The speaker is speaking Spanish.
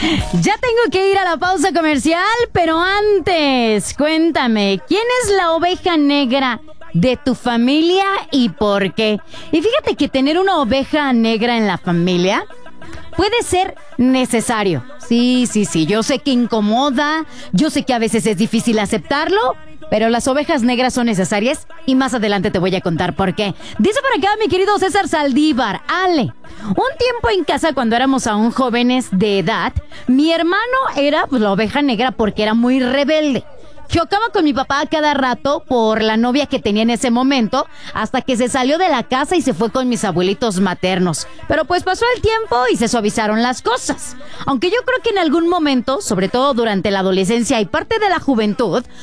Ya tengo que ir a la pausa comercial, pero antes, cuéntame, ¿quién es la oveja negra de tu familia y por qué? Y fíjate que tener una oveja negra en la familia puede ser necesario. Sí, yo sé que incomoda, yo sé que a veces es difícil aceptarlo, pero las ovejas negras son necesarias y más adelante te voy a contar por qué. Dice por acá mi querido César Saldívar, Ale, un tiempo en casa cuando éramos aún jóvenes de edad, mi hermano era la oveja negra porque era muy rebelde. Chocaba con mi papá a cada rato por la novia que tenía en ese momento, hasta que se salió de la casa y se fue con mis abuelitos maternos. Pero pues pasó el tiempo y se suavizaron las cosas. Aunque yo creo que en algún momento, sobre todo durante la adolescencia y parte de la juventud,